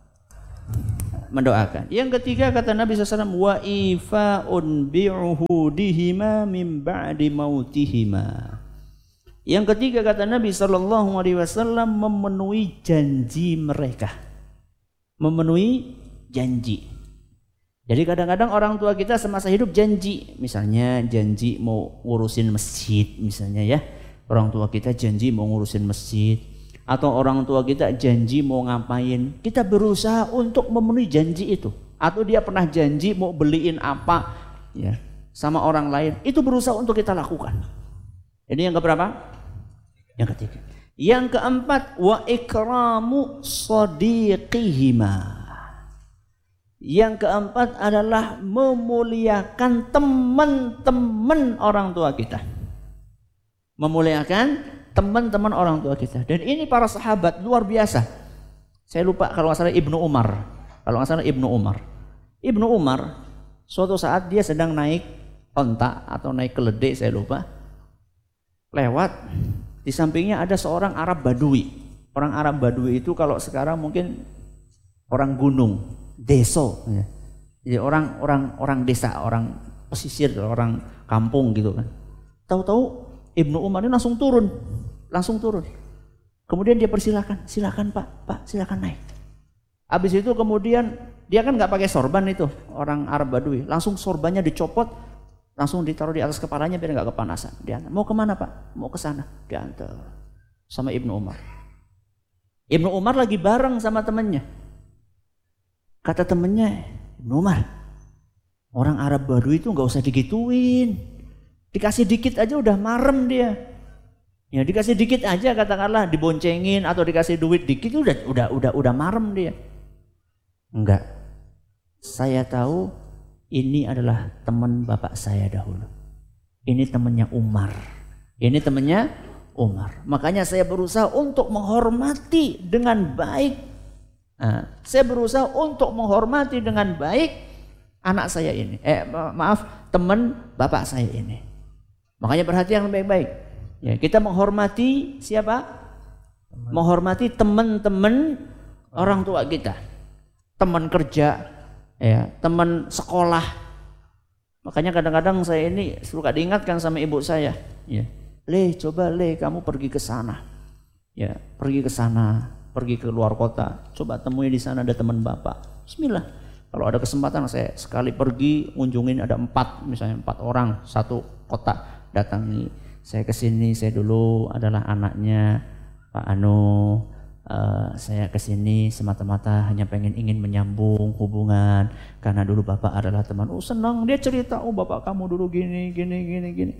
Mendoakan. Yang ketiga kata Nabi shallallahu alaihi wasallam wa ifa'un bi'uhudihima min ba'di mautihima. Yang ketiga kata Nabi shallallahu alaihi wasallam memenuhi janji mereka. Memenuhi janji. Jadi kadang-kadang orang tua kita semasa hidup janji, misalnya janji mau ngurusin masjid misalnya ya. Orang tua kita janji mau ngurusin masjid, atau orang tua kita janji mau ngapain, kita berusaha untuk memenuhi janji itu. Atau dia pernah janji mau beliin apa ya sama orang lain, itu berusaha untuk kita lakukan. Ini yang keberapa? Yang ketiga. Yang keempat, wa ikramu shadiqihima. Yang keempat adalah memuliakan teman-teman orang tua kita. Memuliakan teman-teman orang tua kita. Dan ini para sahabat luar biasa. Saya lupa kalau nggak salah Ibnu Umar. Kalau nggak salah Ibnu Umar. Ibnu Umar suatu saat dia sedang naik onta atau naik keledai, saya lupa. Lewat di sampingnya ada seorang Arab Badui. Orang Arab Badui itu kalau sekarang mungkin orang gunung, deso. Ya. Jadi orang orang orang desa, orang pesisir, orang kampung gitu kan. Tahu-tahu Ibnu Umar ini langsung turun, langsung turun. Kemudian dia persilakan, silakan Pak, Pak silakan naik. Habis itu kemudian dia kan nggak pakai sorban itu orang Arab Badui, langsung sorbannya dicopot, langsung ditaruh di atas kepalanya biar nggak kepanasan. Dia mau kemana Pak? Mau ke sana. Diantar sama Ibnu Umar. Ibnu Umar lagi bareng sama temennya. Kata temennya, Ibnu Umar, orang Arab Badui itu nggak usah digituin. Dikasih dikit aja udah marem dia. Ya dikasih dikit aja katakanlah diboncengin atau dikasih duit dikit udah udah udah udah marem dia. Enggak. Saya tahu ini adalah teman bapak saya dahulu. Ini temannya Umar. Ini temannya Umar. Makanya saya berusaha untuk menghormati dengan baik. Nah, saya berusaha untuk menghormati dengan baik anak saya ini. Eh maaf teman bapak saya ini. Makanya perhatian baik-baik. Ya, kita menghormati siapa? Teman. Menghormati teman-teman orang tua kita. Teman kerja, ya, teman sekolah. Makanya kadang-kadang saya ini suka diingatkan sama ibu saya, ya. Le, coba Le kamu pergi ke sana. Ya, pergi ke sana, pergi ke luar kota. Coba temui di sana ada teman Bapak. Bismillah. Kalau ada kesempatan saya sekali pergi ngunjungin ada empat, misalnya empat orang satu kota. Datangi, saya kesini, saya dulu adalah anaknya Pak Anu, uh, saya kesini semata-mata hanya pengen ingin menyambung hubungan karena dulu bapak adalah teman. Oh senang dia cerita, oh bapak kamu dulu gini gini gini gini.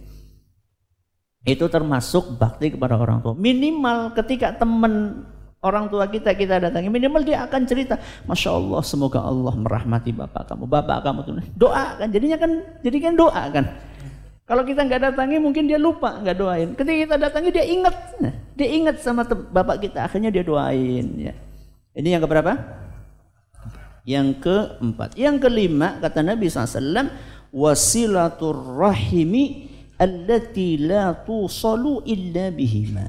Itu termasuk bakti kepada orang tua. Minimal ketika teman orang tua kita kita datangi, minimal dia akan cerita, masya Allah semoga Allah merahmati bapak kamu, bapak kamu tuh doa kan, jadinya kan jadi kan doa kan. Kalau kita nggak datangi mungkin dia lupa nggak doain. Ketika kita datangi dia ingat, nah, dia ingat sama bapak kita, akhirnya dia doain. Ya. Ini yang keberapa? Yang keempat. Yang kelima kata Nabi shallallahu alaihi wasallam, wasilatur rahimi allati la tusalu illa bihima.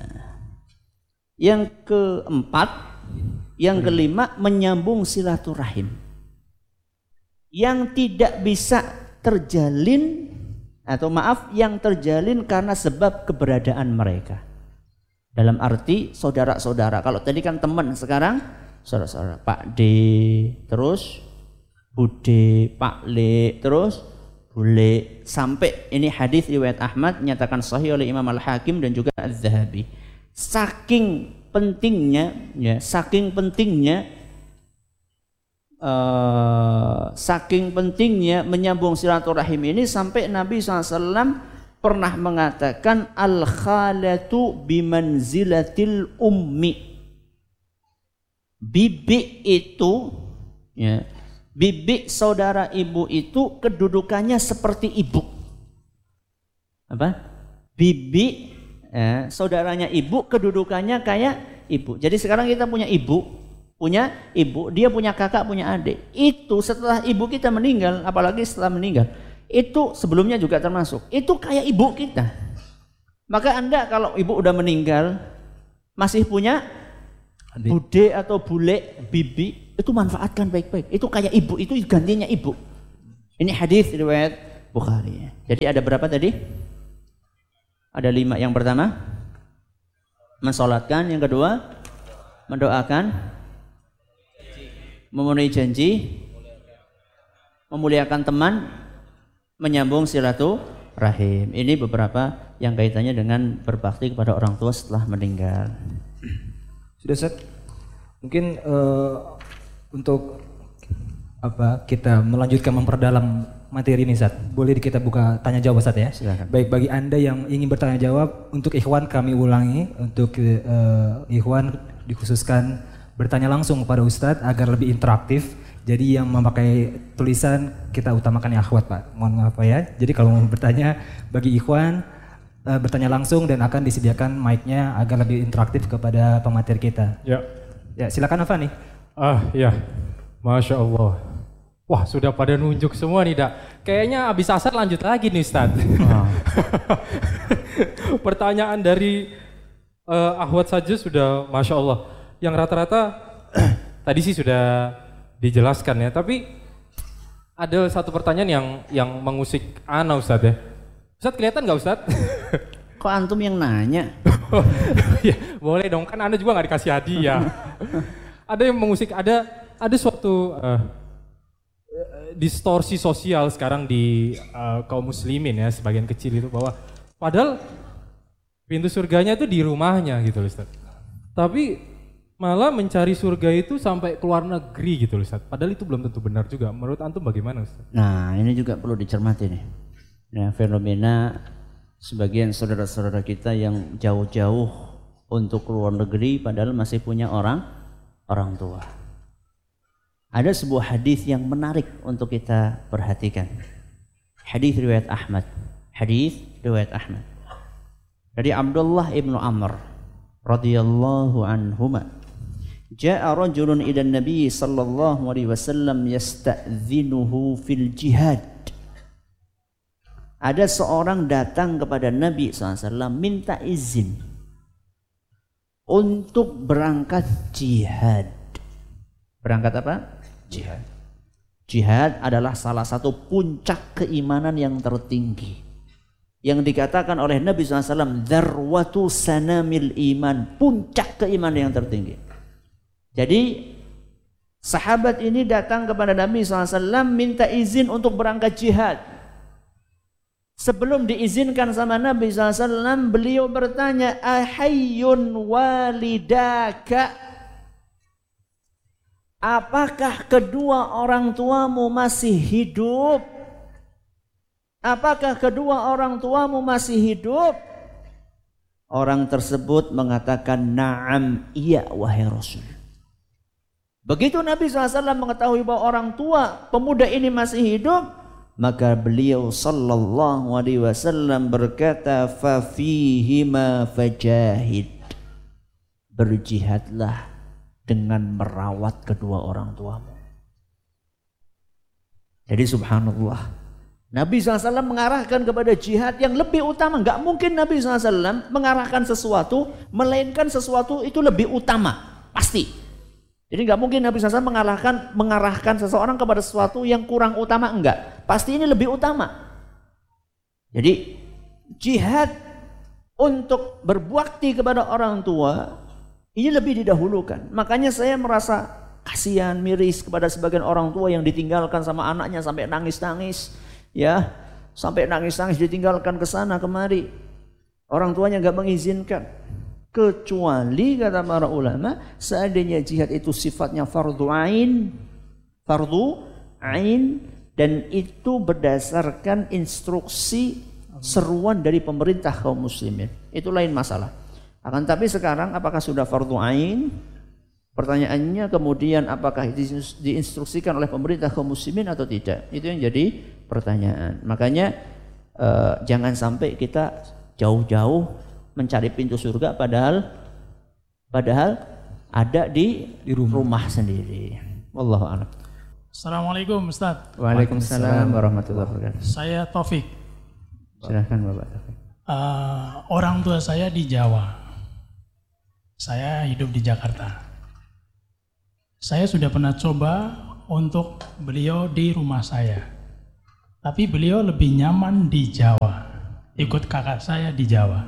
Yang keempat, yang kelima menyambung silaturahim yang tidak bisa terjalin atau maaf yang terjalin karena sebab keberadaan mereka. Dalam arti saudara-saudara. Kalau tadi kan teman, sekarang saudara-saudara. Pak D, terus Bude, Pak Le, terus Bule. Sampai ini hadis riwayat Ahmad nyatakan sahih oleh Imam Al-Hakim dan juga Az-Zahabi. Saking pentingnya, ya, saking pentingnya Uh, saking pentingnya menyambung silaturahim ini sampai Nabi shallallahu alaihi wasallam pernah mengatakan al-khalatu bimanzilatil ummi. Bibi itu, ya, bibi saudara ibu itu kedudukannya seperti ibu. Apa? Bibi, ya, saudaranya ibu kedudukannya kayak ibu. Jadi sekarang kita punya ibu. Punya ibu, dia punya kakak, punya adik. Itu setelah ibu kita meninggal, apalagi setelah meninggal, itu sebelumnya juga termasuk. Itu kayak ibu kita. Maka Anda kalau ibu udah meninggal, masih punya Adik. bude atau bule, bibi, itu manfaatkan baik-baik. Itu kayak ibu, itu gantinya ibu. Ini hadis riwayat Bukhari. Jadi ada berapa tadi? Ada lima. Yang pertama, mensolatkan. Yang kedua, mendoakan, memenuhi janji, memuliakan teman, menyambung silaturahim. Ini beberapa yang kaitannya dengan berbakti kepada orang tua setelah meninggal. Sudah Ustaz? Mungkin uh, untuk apa kita melanjutkan memperdalam materi ini Ustaz. Boleh kita buka tanya jawab Ustaz ya? Silakan. Baik, bagi Anda yang ingin bertanya jawab, untuk ikhwan kami ulangi, untuk uh, ikhwan dikhususkan bertanya langsung kepada Ustadz agar lebih interaktif. Jadi yang memakai tulisan kita utamakan yang akhwat Pak. Mohon maaf Pak ya. Jadi kalau mau bertanya bagi ikhwan uh, bertanya langsung dan akan disediakan mic-nya agar lebih interaktif kepada pemateri kita. Ya. Ya silakan Afan nih. Ah ya, Masya Allah. Wah sudah pada nunjuk semua nih Dak. Kayaknya abis asar lanjut lagi nih Ustadz. Oh. Pertanyaan dari uh, Ahwat saja sudah Masya Allah. Yang rata-rata tadi sih sudah dijelaskan ya. Tapi ada satu pertanyaan yang yang mengusik ana Ustadz ya. Ustadz kelihatan nggak Ustadz? Kok antum yang nanya? Ya, boleh dong, kan Anda juga nggak dikasih hadiah. Ada yang mengusik, ada ada suatu uh, distorsi sosial sekarang di uh, kaum muslimin ya, sebagian kecil itu, bahwa padahal pintu surganya itu di rumahnya gitu loh Ustaz. Tapi malah mencari surga itu sampai ke luar negeri gitu loh Ustaz. Padahal itu belum tentu benar juga. Menurut antum bagaimana Ustaz? Nah ini juga perlu dicermati nih. Nah, fenomena sebagian saudara-saudara kita yang jauh-jauh untuk keluar negeri padahal masih punya orang orang tua. Ada sebuah hadis yang menarik untuk kita perhatikan. Hadis riwayat Ahmad. Hadis riwayat Ahmad. Dari Abdullah ibnu Amr radhiyallahu anhuma. Ja'a rajulun ila Nabi sallallahu alaihi wasallam yasta'dhinuhu fil jihad. Ada seorang datang kepada Nabi shallallahu alaihi wasallam minta izin untuk berangkat jihad. Berangkat apa? Jihad. Jihad adalah salah satu puncak keimanan yang tertinggi. Yang dikatakan oleh Nabi shallallahu alaihi wasallam dzarwatu sanamil iman, puncak keimanan yang tertinggi. Jadi sahabat ini datang kepada Nabi shallallahu alaihi wasallam minta izin untuk berangkat jihad. Sebelum diizinkan sama Nabi shallallahu alaihi wasallam, beliau bertanya, ahayyun walidaka, apakah kedua orang tuamu masih hidup? Apakah kedua orang tuamu masih hidup? Orang tersebut mengatakan, na'am, iya wahai Rasul. Begitu Nabi shallallahu alaihi wasallam mengetahui bahwa orang tua pemuda ini masih hidup, maka beliau sallallahu alaihi wasallam berkata, fa fihima fajahid, berjihadlah dengan merawat kedua orang tuamu. Jadi subhanallah, Nabi shallallahu alaihi wasallam mengarahkan kepada jihad yang lebih utama. Enggak mungkin Nabi shallallahu alaihi wasallam mengarahkan sesuatu melainkan sesuatu itu lebih utama, pasti. Jadi nggak mungkin Nabi shallallahu alaihi wasallam mengarahkan mengarahkan seseorang kepada sesuatu yang kurang utama, enggak. Pasti ini lebih utama. Jadi jihad untuk berbakti kepada orang tua ini lebih didahulukan. Makanya saya merasa kasihan, miris kepada sebagian orang tua yang ditinggalkan sama anaknya sampai nangis-nangis, ya, sampai nangis-nangis ditinggalkan ke sana kemari. Orang tuanya nggak mengizinkan. Kecuali kata para ulama, seandainya jihad itu sifatnya fardu ain, fardu ain, dan itu berdasarkan instruksi seruan dari pemerintah kaum muslimin, itu lain masalah. Akan tapi sekarang apakah sudah fardu ain? Pertanyaannya kemudian apakah diinstruksikan oleh pemerintah kaum muslimin atau tidak? Itu yang jadi pertanyaan. Makanya eh, jangan sampai kita jauh-jauh mencari pintu surga padahal padahal ada di, di rumah. rumah sendiri. Wallahu a'lam. Assalamualaikum Ustaz. Waalaikumsalam warahmatullahi wabarakatuh. Saya Taufik. Silakan Bapak Taufik. Uh, orang tua saya di Jawa. Saya hidup di Jakarta. Saya sudah pernah coba untuk beliau di rumah saya. Tapi beliau lebih nyaman di Jawa. Ikut kakak saya di Jawa.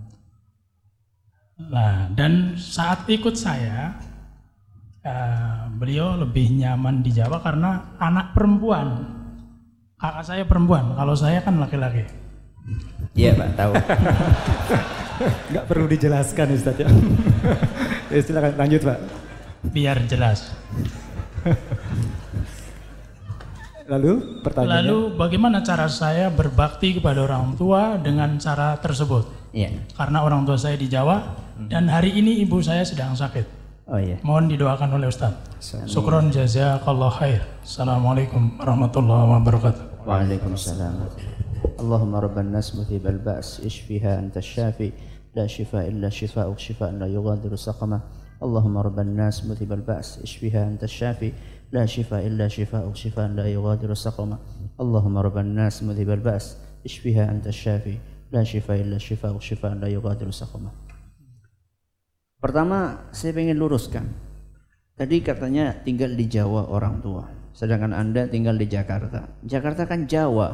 Nah, dan saat ikut saya, uh, beliau lebih nyaman di Jawa karena anak perempuan. Kakak saya perempuan, kalau saya kan laki-laki. Iya Pak, tahu. Nggak perlu dijelaskan Ustaz ya. Ya silakan lanjut Pak. Biar jelas. Lalu pertanyaannya. Lalu bagaimana cara saya berbakti kepada orang tua dengan cara tersebut? Iya. Karena orang tua saya di Jawa dan hari ini ibu saya sedang sakit. Oh iya. Mohon didoakan oleh Ustaz. Syukron jazakallah khair. Assalamualaikum warahmatullahi wabarakatuh. Waalaikumsalam. Allahumma rabban nas muthibal ba's ishfiha anta syafi la shifa illa shifa'uk shifa'an la yughadiru saqama. Allahumma rabban nas muthibal ba's ishfiha anta syafi la shifa illa shifa'uk shifa'an la yughadiru saqama. Allahumma rabban nas muthibal ba's ishfiha anta syafi la shifa illa shifa'uk shifa'an la yughadiru saqama. Pertama, saya ingin luruskan. Tadi katanya tinggal di Jawa orang tua, sedangkan Anda tinggal di Jakarta. Jakarta kan Jawa.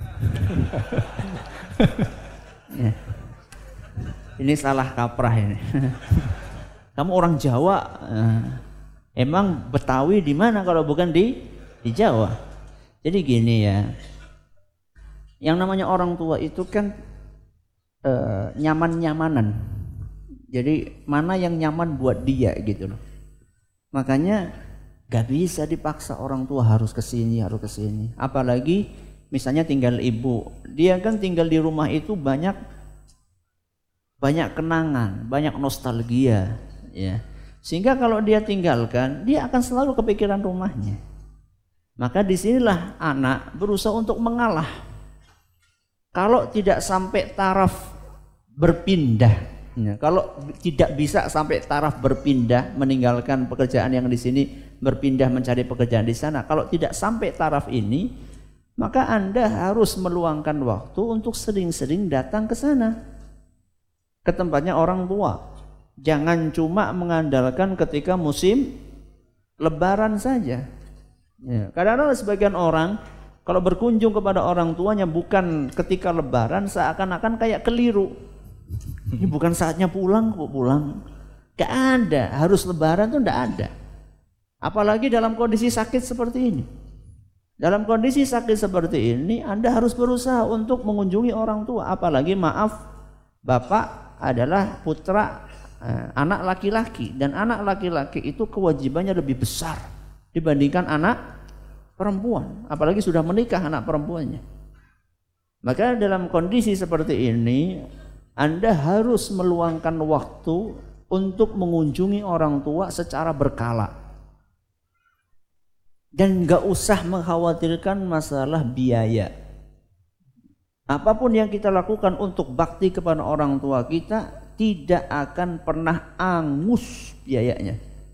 Ya. Ini salah kaprah ini. Kamu orang Jawa, emang Betawi di mana kalau bukan di di Jawa? Jadi gini ya, yang namanya orang tua itu kan eh, nyaman-nyamanan. Jadi mana yang nyaman buat dia gitu loh. Makanya gak bisa dipaksa orang tua harus kesini, harus kesini. Apalagi misalnya tinggal ibu, dia kan tinggal di rumah itu banyak banyak kenangan, banyak nostalgia, ya. Sehingga kalau dia tinggalkan, dia akan selalu kepikiran rumahnya. Maka disinilah anak berusaha untuk mengalah. Kalau tidak sampai taraf berpindah. Ya, kalau tidak bisa sampai taraf berpindah, meninggalkan pekerjaan yang di sini, berpindah mencari pekerjaan di sana. Kalau tidak sampai taraf ini, maka Anda harus meluangkan waktu untuk sering-sering datang ke sana, ke tempatnya orang tua. Jangan cuma mengandalkan ketika musim Lebaran saja. Ya, kadang-kadang sebagian orang kalau berkunjung kepada orang tuanya bukan ketika Lebaran, seakan-akan kayak keliru. Ini bukan saatnya pulang kok pulang. Gak ada, harus Lebaran tuh gak ada. Apalagi dalam kondisi sakit seperti ini. Dalam kondisi sakit seperti ini, Anda harus berusaha untuk mengunjungi orang tua. Apalagi maaf, Bapak adalah putra eh, anak laki-laki. Dan anak laki-laki itu kewajibannya lebih besar dibandingkan anak perempuan. Apalagi sudah menikah anak perempuannya. Maka dalam kondisi seperti ini, Anda harus meluangkan waktu untuk mengunjungi orang tua secara berkala. Dan gak usah mengkhawatirkan masalah biaya. Apapun yang kita lakukan untuk bakti kepada orang tua kita tidak akan pernah angus biayanya.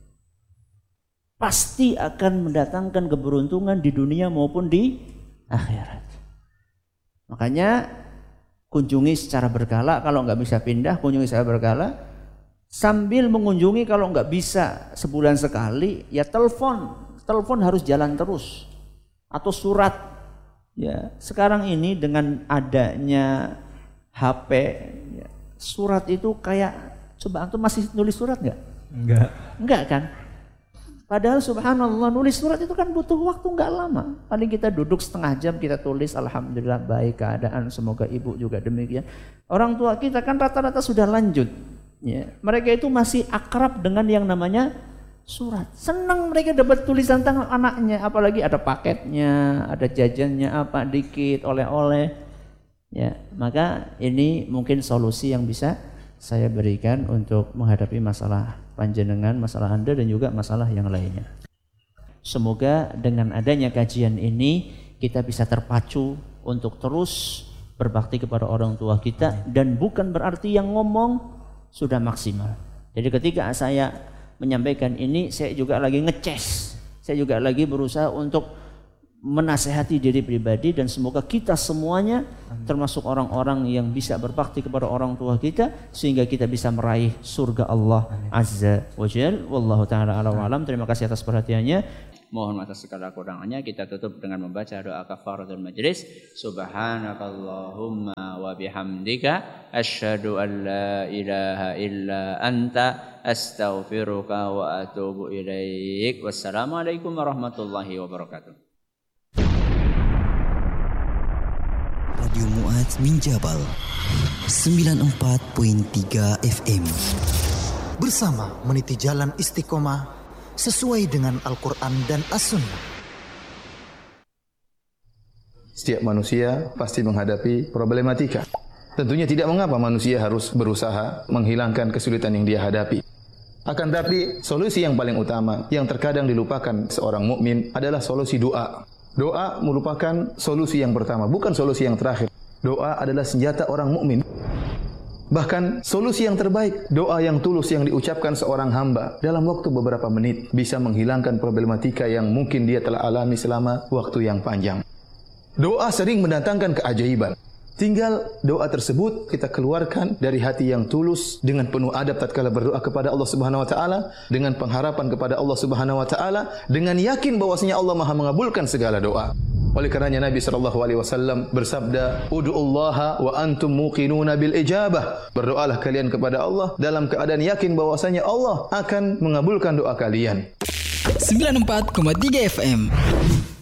Pasti akan mendatangkan keberuntungan di dunia maupun di akhirat. Makanya kunjungi secara berkala, kalau nggak bisa pindah kunjungi secara berkala. Sambil mengunjungi kalau nggak bisa sebulan sekali, ya telepon. Telepon harus jalan terus atau surat. Ya, sekarang ini dengan adanya H P, ya, surat itu kayak, coba antum masih nulis surat nggak? Enggak. Enggak kan? Padahal subhanallah nulis surat itu kan butuh waktu nggak lama. Paling kita duduk setengah jam kita tulis alhamdulillah baik keadaan, semoga ibu juga demikian. Orang tua kita kan rata-rata sudah lanjut. Ya, mereka itu masih akrab dengan yang namanya surat. Senang mereka dapat tulisan tangan anaknya, apalagi ada paketnya, ada jajannya apa dikit, oleh-oleh. Ya, maka ini mungkin solusi yang bisa saya berikan untuk menghadapi masalah panjenengan, masalah Anda dan juga masalah yang lainnya. Semoga dengan adanya kajian ini kita bisa terpacu untuk terus berbakti kepada orang tua kita, dan bukan berarti yang ngomong sudah maksimal. Jadi ketika saya menyampaikan ini, saya juga lagi ngeces, saya juga lagi berusaha untuk menasehati diri pribadi, dan semoga kita semuanya termasuk orang-orang yang bisa berbakti kepada orang tua kita sehingga kita bisa meraih surga Allah Azza wa Jalla. Wallahu taala a'lam wa alam. Terima kasih atas perhatiannya. Mohon atas segala kurangannya. Kita tutup dengan membaca doa kafaratul majlis. Subhanakallahumma wa bihamdika asyhadu an la ilaha illa anta astaghfiruka wa atubu ilaik. Wassalamualaikum warahmatullahi wabarakatuh. Radio Mu'adz min Jabal sembilan puluh empat koma tiga F M. Bersama meniti jalan istiqomah sesuai dengan Al-Quran dan As-Sunnah. Setiap manusia pasti menghadapi problematika. Tentunya tidak mengapa manusia harus berusaha menghilangkan kesulitan yang dia hadapi. Akan tapi solusi yang paling utama yang terkadang dilupakan seorang mukmin adalah solusi doa. Doa merupakan solusi yang pertama, bukan solusi yang terakhir. Doa adalah senjata orang mukmin. Bahkan solusi yang terbaik, doa yang tulus yang diucapkan seorang hamba dalam waktu beberapa menit bisa menghilangkan problematika yang mungkin dia telah alami selama waktu yang panjang. Doa sering mendatangkan keajaiban. Tinggal doa tersebut kita keluarkan dari hati yang tulus dengan penuh adab tatkala berdoa kepada Allah Subhanahu wa taala, dengan pengharapan kepada Allah Subhanahu wa taala, dengan yakin bahwasanya Allah Maha mengabulkan segala doa. Oleh karenanya Nabi sallallahu alaihi wasallam bersabda, "Ud'ullaha wa antum muqinuna bil ijabah." Berdoalah kalian kepada Allah dalam keadaan yakin bahwasanya Allah akan mengabulkan doa kalian. sembilan puluh empat koma tiga F M